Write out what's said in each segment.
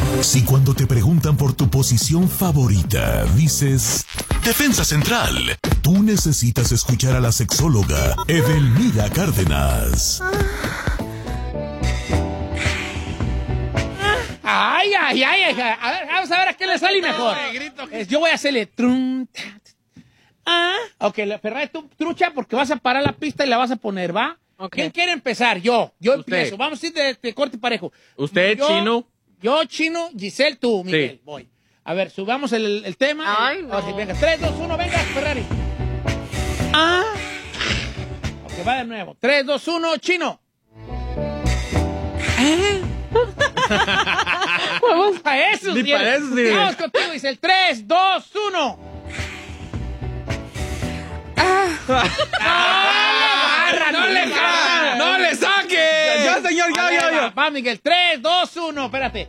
Si cuando te preguntan por tu posición favorita, dices Defensa Central, tú necesitas escuchar a la sexóloga Edelmira Cárdenas. Ay. A ver, vamos a ver a qué le sale mejor. Yo voy a hacerle trum. Ok, Ferrari, tú trucha porque vas a parar la pista y la vas a poner, ¿va? Okay. ¿Quién quiere empezar? Yo empiezo. Vamos a ir de corte parejo. Usted, Chino. Yo, Chino, Giselle, tú, Miguel. Sí. Voy. A ver, subamos el tema. Ay, no. Ahora sí, venga, 3, 2, 1, venga, Ferrari. Ok, va de nuevo. 3, 2, 1, Chino. Vamos a eso, ni para eso, sí. Vamos contigo, dice el 3, 2, 1. ¡No le saque! Yo, señor, yo. Va, Miguel, 3, 2, 1, espérate.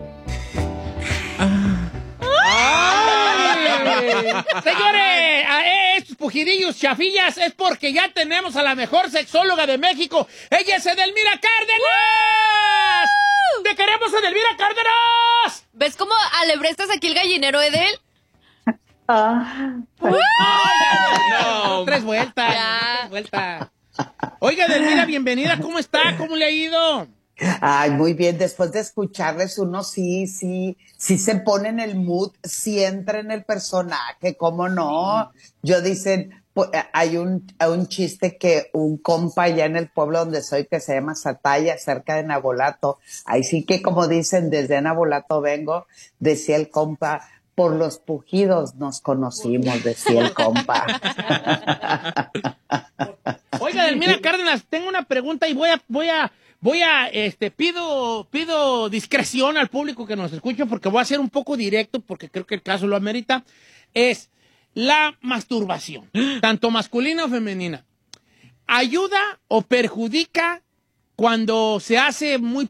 Señores, estos pujidillos chafillas es porque ya tenemos a la mejor sexóloga de México. Ella es Edelmira Cárdenas. ¡Te queremos, Edelmira Cárdenas! ¿Ves cómo alebrestas aquí el gallinero, Edel? No. Tres vueltas. Oiga, Edelmira, bienvenida. ¿Cómo está? ¿Cómo le ha ido? Ay, muy bien. Después de escucharles, uno sí se pone en el mood, sí entra en el personaje, ¿cómo no? Yo dicen, hay un chiste que un compa allá en el pueblo donde soy que se llama Sataya, cerca de Nabolato. Ahí sí que, como dicen, desde Nabolato vengo, decía el compa, por los pujidos nos conocimos, decía el compa. Oiga, Edelmira Cárdenas, tengo una pregunta y pido discreción al público que nos escucha porque voy a ser un poco directo porque creo que el caso lo amerita. Es la masturbación, tanto masculina o femenina. ¿Ayuda o perjudica cuando se hace un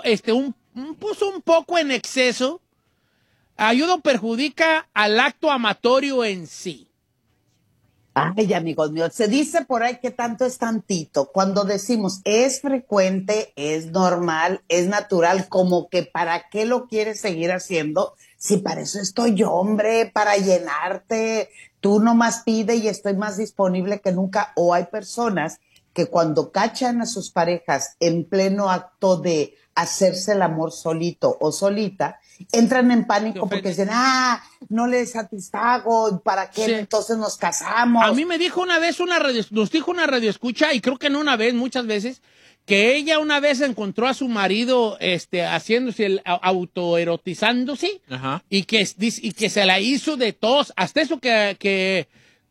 poco en exceso? ¿Ayuda o perjudica al acto amatorio en sí? Ay, amigos míos, se dice por ahí que tanto es tantito. Cuando decimos es frecuente, es normal, es natural, como que ¿para qué lo quieres seguir haciendo? Si para eso estoy yo, hombre, para llenarte. Tú nomás pide y estoy más disponible que nunca. O hay personas que cuando cachan a sus parejas en pleno acto de hacerse el amor solito o solita, entran en pánico porque dicen, no le satisfago, ¿para qué sí. Entonces nos casamos? A mí me dijo una vez nos dijo una radioescucha, y creo que no una vez, muchas veces, que ella una vez encontró a su marido haciéndose autoerotizándose. Ajá. y que se la hizo de tos, hasta eso que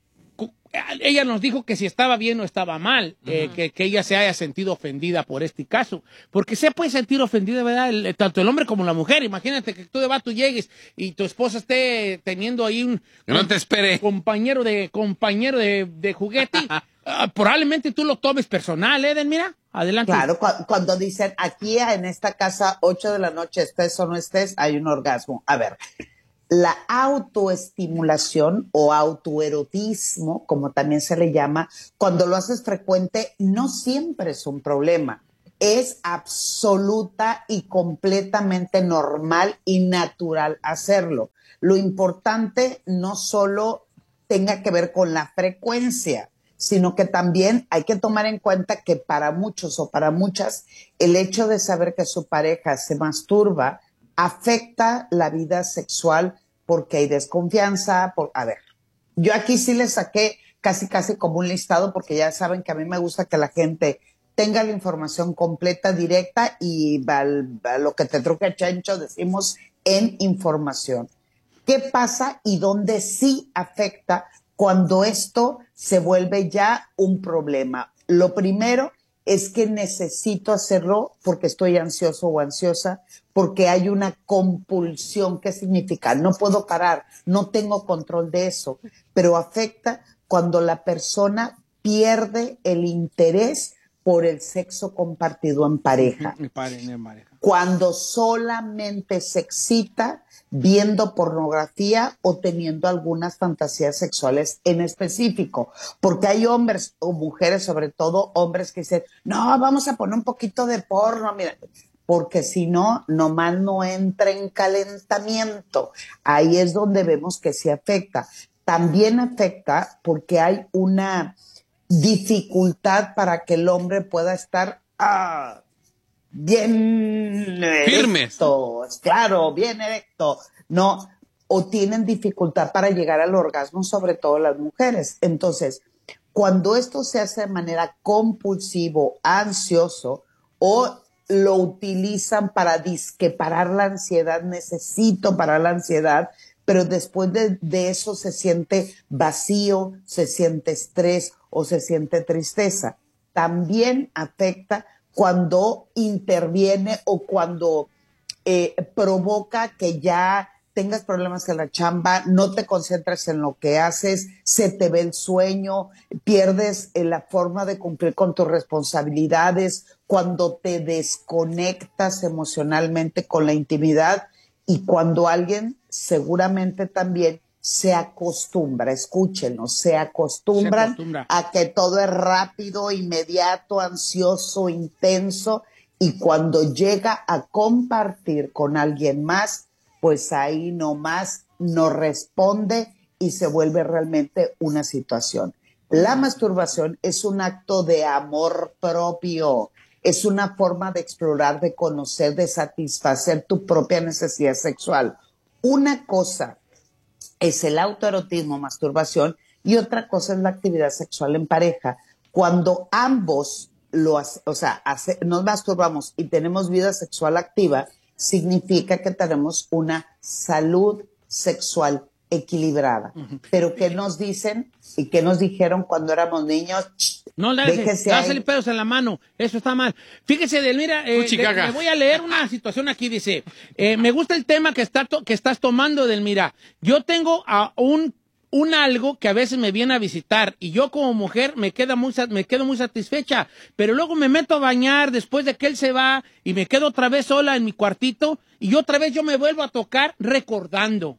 ella nos dijo que si estaba bien o estaba mal, que ella se haya sentido ofendida por este caso. Porque se puede sentir ofendida, ¿verdad? Tanto el hombre como la mujer. Imagínate que tú llegues y tu esposa esté teniendo ahí no te espere. compañero de juguete. Probablemente tú lo tomes personal, Edelmira. Adelante. Claro, cuando dicen aquí en esta casa 8 de la noche, estés o no estés, hay un orgasmo. A ver, la autoestimulación o autoerotismo, como también se le llama, cuando lo haces frecuente, no siempre es un problema. Es absoluta y completamente normal y natural hacerlo. Lo importante no solo tenga que ver con la frecuencia, sino que también hay que tomar en cuenta que para muchos o para muchas, el hecho de saber que su pareja se masturba afecta la vida sexual porque hay desconfianza. A ver, yo aquí sí le saqué casi como un listado porque ya saben que a mí me gusta que la gente tenga la información completa, directa y a lo que te truque chancho decimos en información. ¿Qué pasa y dónde sí afecta cuando esto se vuelve ya un problema? Lo primero es que necesito hacerlo porque estoy ansioso o ansiosa, porque hay una compulsión. ¿Qué significa? No puedo parar, no tengo control de eso, pero afecta cuando la persona pierde el interés por el sexo compartido en pareja. Cuando solamente se excita viendo pornografía o teniendo algunas fantasías sexuales en específico. Porque hay hombres o mujeres, sobre todo hombres, que dicen, no, vamos a poner un poquito de porno. Mira, porque si no, nomás no entra en calentamiento. Ahí es donde vemos que sí afecta. También afecta porque hay una dificultad para que el hombre pueda estar bien firmes. erecto, claro, bien erecto. No, o tienen dificultad para llegar al orgasmo, sobre todo las mujeres. Entonces, cuando esto se hace de manera compulsivo, ansioso, o lo utilizan para parar la ansiedad, necesito parar la ansiedad, pero después de eso se siente vacío, se siente estrés o se siente tristeza. También afecta cuando interviene o cuando provoca que ya tengas problemas en la chamba, no te concentras en lo que haces, se te ve el sueño, pierdes la forma de cumplir con tus responsabilidades, cuando te desconectas emocionalmente con la intimidad y cuando alguien seguramente también se acostumbra, escúchenos, se acostumbran a que todo es rápido, inmediato, ansioso, intenso, y cuando llega a compartir con alguien más, pues ahí nomás no responde y se vuelve realmente una situación. La masturbación es un acto de amor propio, es una forma de explorar, de conocer, de satisfacer tu propia necesidad sexual. Una cosa es el autoerotismo, masturbación, y otra cosa es la actividad sexual en pareja. Cuando ambos nos masturbamos y tenemos vida sexual activa, significa que tenemos una salud sexual equilibrada. Pero ¿qué nos dicen y qué nos dijeron cuando éramos niños? No, dásele pedos en la mano, eso está mal. Fíjese, Edelmira, le voy a leer una situación aquí, dice, me gusta el tema que estás tomando, Edelmira. Yo tengo a un algo que a veces me viene a visitar y yo como mujer me quedo muy satisfecha, pero luego me meto a bañar después de que él se va y me quedo otra vez sola en mi cuartito y otra vez yo me vuelvo a tocar recordando.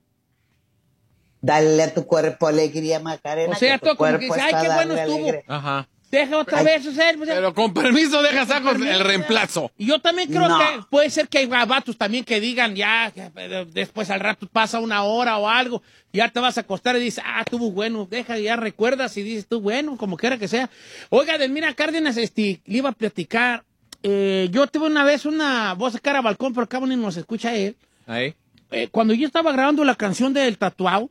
Dale a tu cuerpo alegría, Macarena. O sea, tu como que dice, ay, qué bueno estuvo. Ajá. Deja otra vez hacer. Pero con permiso deja saco el reemplazo. Y yo también creo que puede ser que hay vatos también que digan ya, después al rato pasa una hora o algo, ya te vas a acostar y dices, estuvo bueno, deja, ya recuerdas y dices, estuvo bueno, como quiera que sea. Oiga, Edelmira Cárdenas, le iba a platicar, yo tuve una vez voy a sacar a balcón, pero acá ni nos escucha él. Ahí. Cuando yo estaba grabando la canción del Tatuao,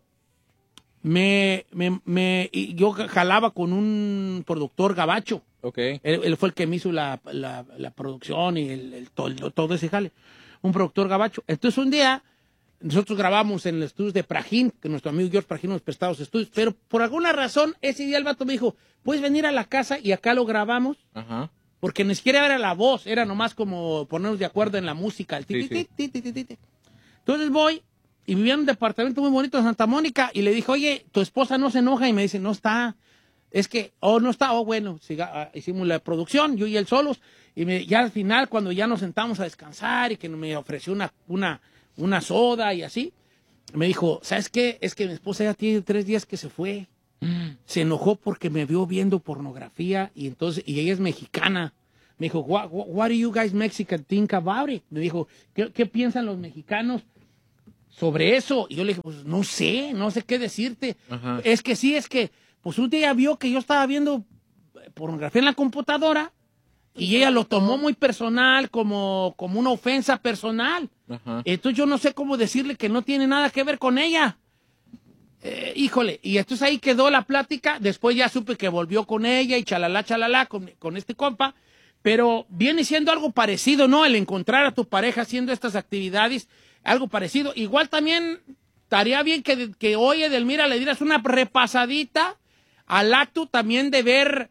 yo jalaba con un productor gabacho. Okay. Él fue el que me hizo la producción y todo ese jale. Un productor gabacho. Entonces un día nosotros grabamos en el estudio de Prajín, que nuestro amigo George Prajín nos prestaba los estudios, pero por alguna razón ese día el vato me dijo, ¿puedes venir a la casa y acá lo grabamos? Ajá. Porque ni siquiera era la voz, era nomás como ponernos de acuerdo en la música. Entonces voy y vivía en un departamento muy bonito de Santa Mónica y le dije, oye, tu esposa no se enoja, y me dice, no está. Es que, no está, bueno, hicimos la producción, yo y él solos, y ya al final, cuando ya nos sentamos a descansar y que me ofreció una soda y así, me dijo, ¿sabes qué? Es que mi esposa ya tiene 3 días que se fue. Se enojó porque me vio viendo pornografía y ella es mexicana. Me dijo, what do you guys Mexican think about it? Me dijo, ¿qué piensan los mexicanos sobre eso? Y yo le dije, pues no sé qué decirte. Ajá. Es que pues un día vio que yo estaba viendo pornografía en la computadora y ella lo tomó muy personal, como una ofensa personal. Ajá. Entonces yo no sé cómo decirle que no tiene nada que ver con ella. Híjole, y entonces ahí quedó la plática. Después ya supe que volvió con ella y chalala con este compa, pero viene siendo algo parecido, ¿no? El encontrar a tu pareja haciendo estas actividades, algo parecido. Igual también estaría bien que hoy, Edelmira, le dieras una repasadita al acto también de ver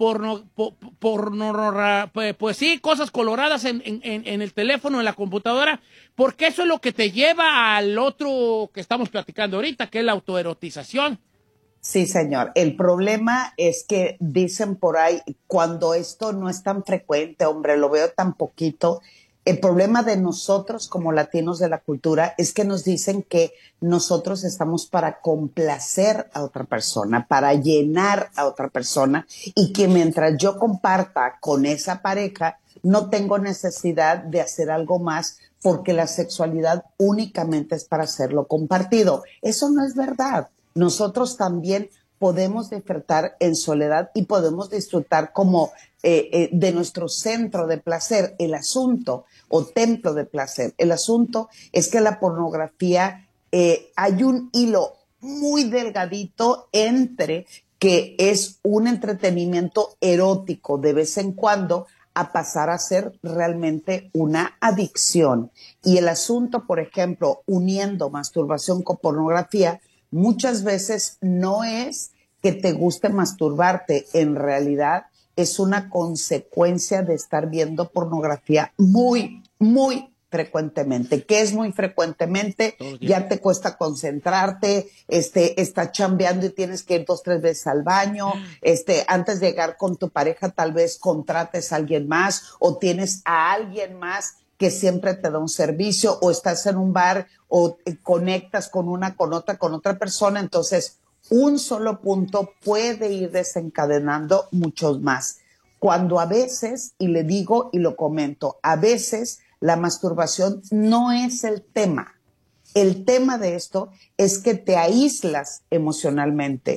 pues sí, cosas coloradas en el teléfono, en la computadora, porque eso es lo que te lleva al otro que estamos platicando ahorita, que es la autoerotización. Sí, señor. El problema es que dicen por ahí, cuando esto no es tan frecuente, hombre, lo veo tan poquito, El problema de nosotros como latinos de la cultura es que nos dicen que nosotros estamos para complacer a otra persona, para llenar a otra persona, y que mientras yo comparta con esa pareja, no tengo necesidad de hacer algo más porque la sexualidad únicamente es para hacerlo compartido. Eso no es verdad. Nosotros también podemos disfrutar en soledad y podemos disfrutar como de nuestro centro de placer. El asunto, o templo de placer, el asunto es que la pornografía, hay un hilo muy delgadito entre que es un entretenimiento erótico de vez en cuando a pasar a ser realmente una adicción. Y el asunto, por ejemplo, uniendo masturbación con pornografía, muchas veces no es que te guste masturbarte, en realidad es una consecuencia de estar viendo pornografía muy, muy frecuentemente. ¿Qué es muy frecuentemente? Ya te cuesta concentrarte, estás chambeando y tienes que ir 2, 3 veces al baño, antes de llegar con tu pareja tal vez contrates a alguien más o tienes a alguien más que siempre te da un servicio, o estás en un bar o conectas con otra persona. Entonces, un solo punto puede ir desencadenando muchos más. Cuando a veces, y le digo y lo comento, a veces la masturbación no es el tema. El tema de esto es que te aíslas emocionalmente,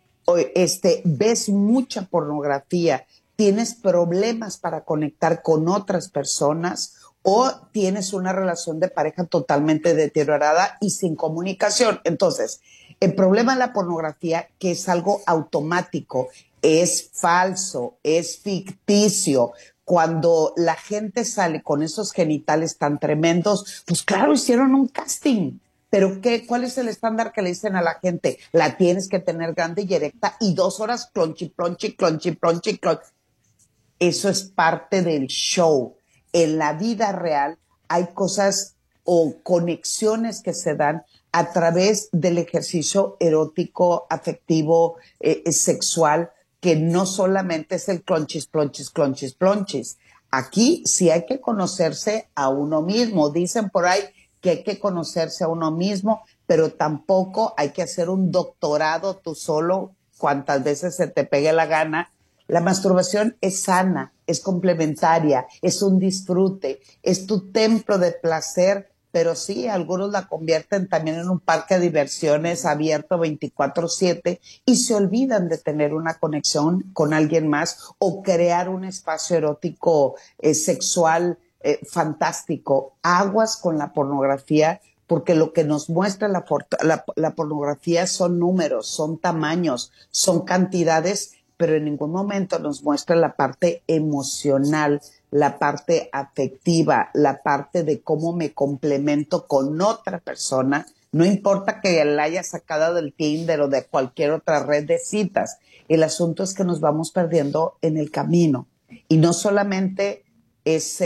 ves mucha pornografía, tienes problemas para conectar con otras personas, o tienes una relación de pareja totalmente deteriorada y sin comunicación. Entonces, el problema de la pornografía, que es algo automático, es falso, es ficticio. Cuando la gente sale con esos genitales tan tremendos, pues claro, hicieron un casting. Pero ¿cuál es el estándar que le dicen a la gente? La tienes que tener grande y erecta y 2 horas clonchi, plonchi, clonchi, plonchi, clonchi. Eso es parte del show. En la vida real hay cosas o conexiones que se dan a través del ejercicio erótico, afectivo, sexual, que no solamente es el clonchis, plonchis, clonchis, plonchis. Aquí sí hay que conocerse a uno mismo. Dicen por ahí que hay que conocerse a uno mismo, pero tampoco hay que hacer un doctorado tú solo cuantas veces se te pegue la gana. La masturbación es sana, es complementaria, es un disfrute, es tu templo de placer, pero sí, algunos la convierten también en un parque de diversiones abierto 24/7 y se olvidan de tener una conexión con alguien más o crear un espacio erótico sexual fantástico. Aguas con la pornografía, porque lo que nos muestra la pornografía son números, son tamaños, son cantidades, pero en ningún momento nos muestra la parte emocional, la parte afectiva, la parte de cómo me complemento con otra persona. No importa que la haya sacado del Tinder o de cualquier otra red de citas. El asunto es que nos vamos perdiendo en el camino. Y no solamente es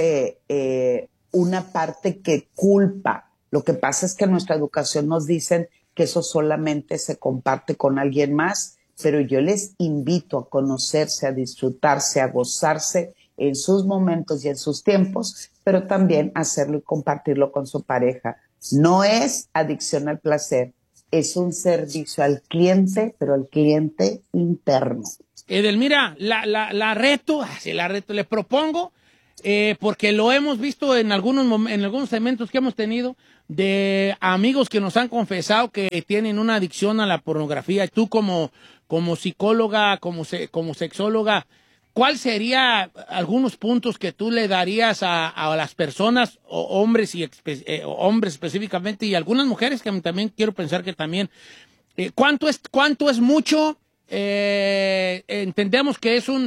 una parte que culpa. Lo que pasa es que en nuestra educación nos dicen que eso solamente se comparte con alguien más, pero yo les invito a conocerse, a disfrutarse, a gozarse en sus momentos y en sus tiempos, pero también hacerlo y compartirlo con su pareja. No es adicción al placer, es un servicio al cliente, pero al cliente interno. Edelmira, la reto, le propongo, porque lo hemos visto en algunos segmentos que hemos tenido, de amigos que nos han confesado que tienen una adicción a la pornografía. Y tú como psicóloga, como sexóloga, ¿cuál sería algunos puntos que tú le darías a las personas, o hombres hombres específicamente, y algunas mujeres que también quiero pensar que también, cuánto es mucho? Entendemos que es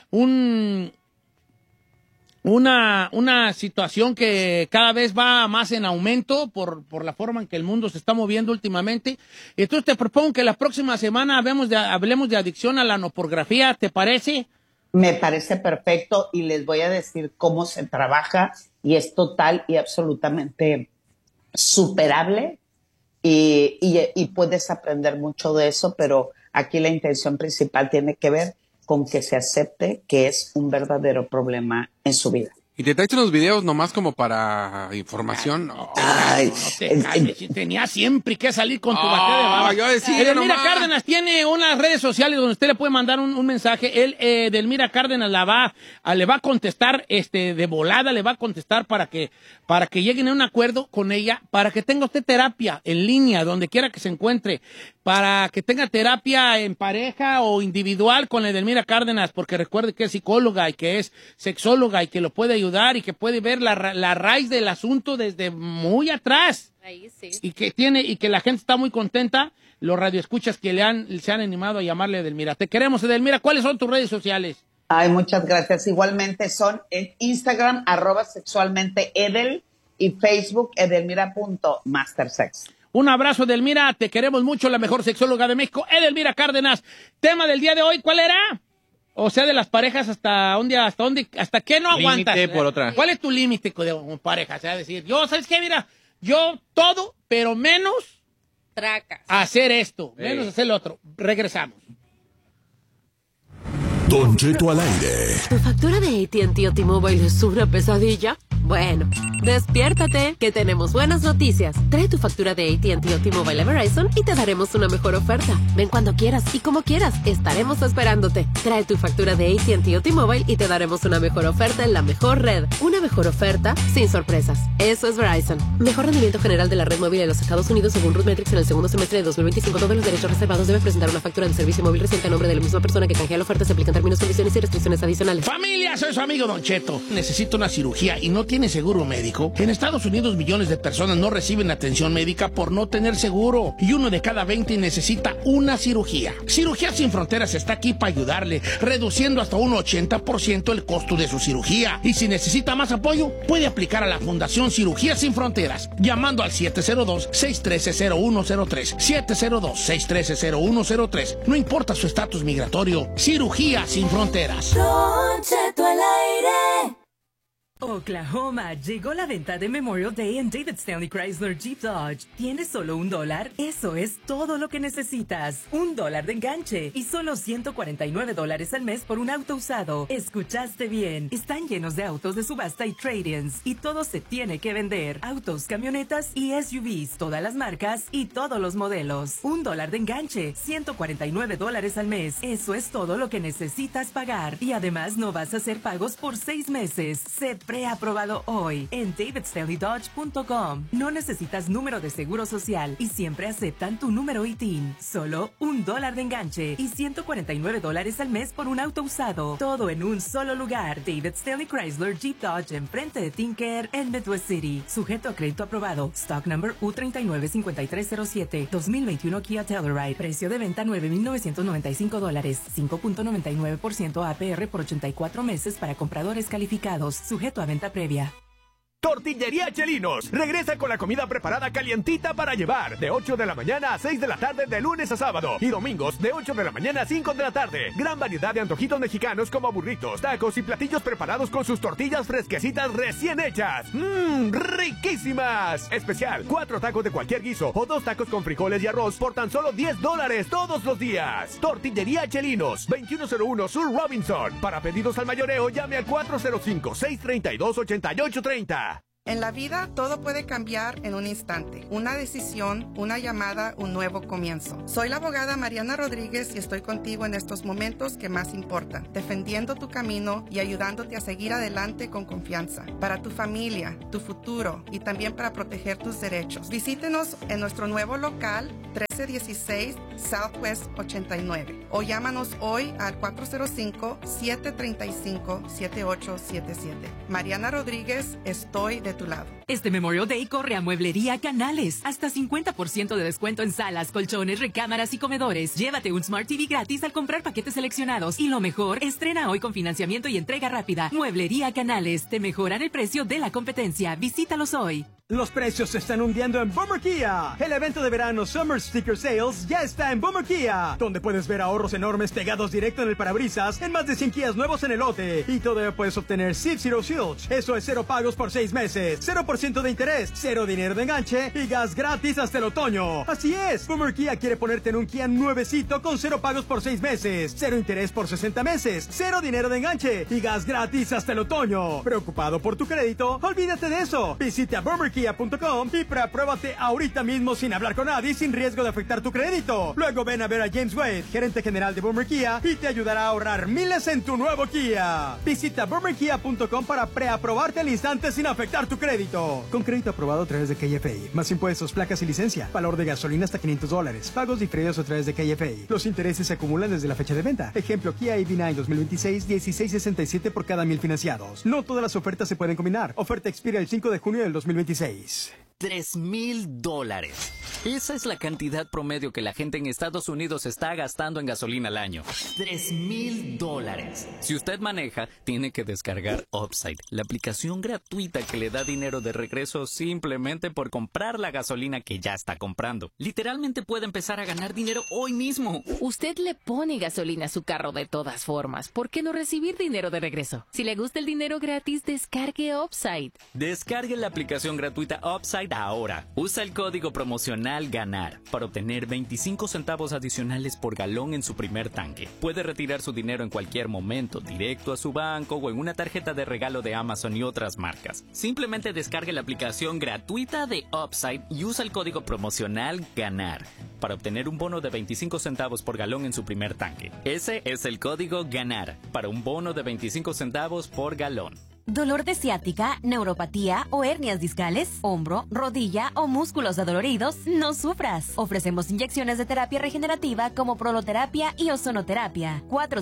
una situación que cada vez va más en aumento por la forma en que el mundo se está moviendo últimamente. Entonces te propongo que la próxima semana hablemos de adicción a la pornografía, ¿te parece? Me parece perfecto y les voy a decir cómo se trabaja y es total y absolutamente superable y puedes aprender mucho de eso, pero aquí la intención principal tiene que ver con que se acepte que es un verdadero problema en su vida. ¿Y te traes unos videos nomás como para información? Ay, no te calles. Tenía siempre que salir con tu batalla de baba. Yo decía Edelmira Cárdenas tiene unas redes sociales donde usted le puede mandar un mensaje. Edelmira Cárdenas le va a contestar de volada, le va a contestar para que lleguen a un acuerdo con ella, para que tenga usted terapia en línea, donde quiera que se encuentre, para que tenga terapia en pareja o individual con Edelmira Cárdenas, porque recuerde que es psicóloga y que es sexóloga y que lo puede ayudar y que puede ver la raíz del asunto desde muy atrás. Ahí sí. Y que la gente está muy contenta, los radioescuchas que se han animado a llamarle Edelmira. Te queremos, Edelmira. ¿Cuáles son tus redes sociales? Ay, muchas gracias. Igualmente son en Instagram, @sexualmenteedel y Facebook, edelmira.mastersex. Un abrazo, Edelmira. Te queremos mucho, la mejor sexóloga de México, Edelmira Cárdenas. Tema del día de hoy, ¿cuál era? O sea, de las parejas, ¿hasta qué no aguantas? Límite por otra. ¿Cuál es tu límite con pareja? O sea, decir, ¿sabes qué? Mira, yo todo, pero menos Tracas. hacer esto, menos hacer lo otro. Regresamos. Don Cheto al aire. ¿Tu factura de AT&T o T-Mobile es una pesadilla? Bueno, despiértate, que tenemos buenas noticias. Trae tu factura de AT&T o T-Mobile a Verizon y te daremos una mejor oferta. Ven cuando quieras y como quieras, estaremos esperándote. Trae tu factura de AT&T o T-Mobile y te daremos una mejor oferta en la mejor red. Una mejor oferta sin sorpresas. Eso es Verizon. Mejor rendimiento general de la red móvil de los Estados Unidos según RootMetrics en el segundo semestre de 2025. Todos los derechos reservados debe presentar una factura de servicio móvil reciente a nombre de la misma persona que canjea la oferta. Se aplican términos, condiciones y restricciones adicionales. Familia, soy su amigo Don Cheto. Necesito una cirugía y no tiene seguro médico. En Estados Unidos millones de personas no reciben atención médica por no tener seguro. Y 1 de cada 20 necesita una cirugía. Cirugías Sin Fronteras está aquí para ayudarle, reduciendo hasta un 80% el costo de su cirugía. Y si necesita más apoyo, puede aplicar a la Fundación Cirugías Sin Fronteras, llamando al 702-613-0103. 702-613-0103. No importa su estatus migratorio. Cirugía Sin Fronteras. Don Cheto al aire. Oklahoma, llegó la venta de Memorial Day en David Stanley Chrysler Jeep Dodge. ¿Tienes solo $1? Eso es todo lo que necesitas. $1 de enganche y solo $149 al mes por un auto usado. Escuchaste bien. Están llenos de autos de subasta y trade-ins y todo se tiene que vender. Autos, camionetas y SUVs, todas las marcas y todos los modelos. $1 de enganche, $149 al mes. Eso es todo lo que necesitas pagar. Y además no vas a hacer pagos por 6 meses. Se preaprobado hoy en davidstanleydodge.com. No necesitas número de seguro social y siempre aceptan tu número ITIN. Solo $1 de enganche y $149 al mes por un auto usado. Todo en un solo lugar. David Stanley Chrysler Jeep Dodge enfrente de Tinker en Midwest City. Sujeto a crédito aprobado. Stock number U395307. 2021 Kia Telluride. Precio de venta $9,995. 5.99% APR por 84 meses para compradores calificados. Sujeto a venta previa. Tortillería Chelinos regresa con la comida preparada calientita para llevar, de 8 de la mañana a 6 de la tarde de lunes a sábado y domingos de 8 de la mañana a 5 de la tarde. Gran variedad de antojitos mexicanos como burritos, tacos y platillos preparados con sus tortillas fresquecitas recién hechas. ¡Riquísimas! Especial, 4 tacos de cualquier guiso o 2 tacos con frijoles y arroz por tan solo $10 todos los días. Tortillería Chelinos, 2101 Sur Robinson. Para pedidos al mayoreo, llame al 405-632-8830. En la vida todo puede cambiar en un instante. Una decisión, una llamada, un nuevo comienzo. Soy la abogada Mariana Rodríguez y estoy contigo en estos momentos que más importan, defendiendo tu camino y ayudándote a seguir adelante con confianza. Para tu familia, tu futuro y también para proteger tus derechos. Visítenos en nuestro nuevo local 1316 Southwest 89 o llámanos hoy al 405-735-7877. Mariana Rodríguez, estoy de tu lado. Este Memorial Day corre a Mueblería Canales. Hasta 50% de descuento en salas, colchones, recámaras y comedores. Llévate un Smart TV gratis al comprar paquetes seleccionados. Y lo mejor, estrena hoy con financiamiento y entrega rápida. Mueblería Canales. Te mejoran el precio de la competencia. Visítalos hoy. Los precios se están hundiendo en Boomer Kia. El evento de verano Summer Sticker Sales ya está en Boomer Kia, donde puedes ver ahorros enormes pegados directo en el parabrisas en más de 100 Kias nuevos en el lote. Y todavía puedes obtener Zip Zero Silch. Eso es 0 pagos por 6 meses, 0% de interés, 0 dinero de enganche y gas gratis hasta el otoño. Así es, Boomer Kia quiere ponerte en un Kia nuevecito con 0 pagos por 6 meses, 0 interés por 60 meses, 0 dinero de enganche y gas gratis hasta el otoño. ¿Preocupado por tu crédito? Olvídate de eso. Visita boomerkia.com y pruébate ahorita mismo sin hablar con nadie, sin riesgo de afectar tu crédito. Luego ven a ver a James Wade, gerente general de Boomer Kia, y te ayudará a ahorrar miles en tu nuevo Kia. Visita boomerkia.com para preaprobarte al instante sin afectar tu crédito. Con crédito aprobado a través de KFA. Más impuestos, placas y licencia. Valor de gasolina hasta $500. Pagos diferidos a través de KFA. Los intereses se acumulan desde la fecha de venta. Ejemplo, Kia EV9 2026, 1667 por cada 1000 financiados. No todas las ofertas se pueden combinar. Oferta expira el 5 de junio del 2026. $3,000. Esa es la cantidad promedio que la gente en Estados Unidos está gastando en gasolina al año. $3,000. Si usted maneja, tiene que descargar Upside, la aplicación gratuita que le da dinero de regreso simplemente por comprar la gasolina que ya está comprando. Literalmente puede empezar a ganar dinero hoy mismo. Usted le pone gasolina a su carro de todas formas. ¿Por qué no recibir dinero de regreso? Si le gusta el dinero gratis, descargue Upside. Descargue la aplicación gratuita Upside ahora. Usa el código promocional GANAR para obtener 25 centavos adicionales por galón en su primer tanque. Puede retirar su dinero en cualquier momento, directo a su banco o en una tarjeta de regalo de Amazon y otras marcas. Simplemente descargue la aplicación gratuita de Upside y usa el código promocional GANAR para obtener un bono de 25 centavos por galón en su primer tanque. Ese es el código GANAR para un bono de 25 centavos por galón. ¿Dolor de ciática, neuropatía o hernias discales, hombro, rodilla o músculos adoloridos? No sufras. Ofrecemos inyecciones de terapia regenerativa como proloterapia y ozonoterapia.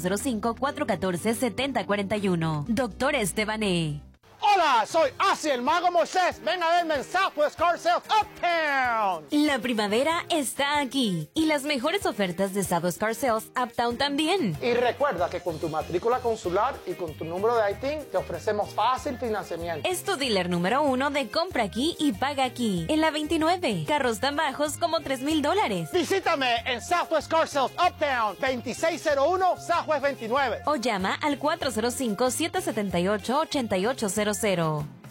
405-414-7041. Doctor Estebané. Hola, soy Asi el Mago Moisés. Ven a verme en Southwest Car Sales Uptown. La primavera está aquí y las mejores ofertas de Southwest Car Sales Uptown también. Y recuerda que con tu matrícula consular y con tu número de ITIN te ofrecemos fácil financiamiento. Es tu dealer número 1 de compra aquí y paga aquí. En la 29, carros tan bajos como $3,000. Visítame en Southwest Car Sales Uptown, 2601 Southwest 29. O llama al 405-778-8800.